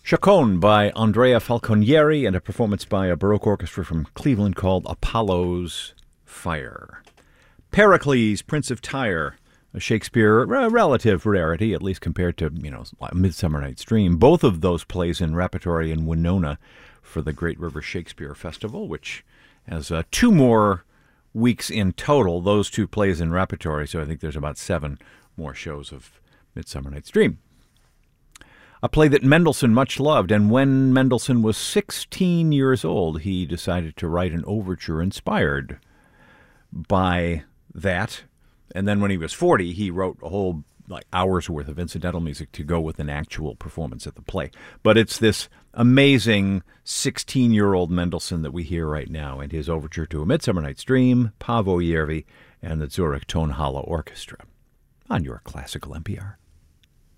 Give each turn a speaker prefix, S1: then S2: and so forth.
S1: Chaconne by Andrea Falconieri and a performance by a Baroque orchestra from Cleveland called Apollo's Fire. Pericles, Prince of Tyre, a Shakespeare relative rarity, at least compared to, Midsummer Night's Dream. Both of those plays in repertory in Winona for the Great River Shakespeare Festival, which has 2 more weeks in total, those 2 plays in repertory, so I think there's about 7 more shows of Midsummer Night's Dream. A play that Mendelssohn much loved, and when Mendelssohn was 16 years old, he decided to write an overture inspired by that. And then when he was 40, he wrote a whole hours worth of incidental music to go with an actual performance at the play. But it's this amazing 16-year-old Mendelssohn that we hear right now, and his overture to A Midsummer Night's Dream, Paavo Järvi, and the Zurich Tonhalle Orchestra on your Classical NPR.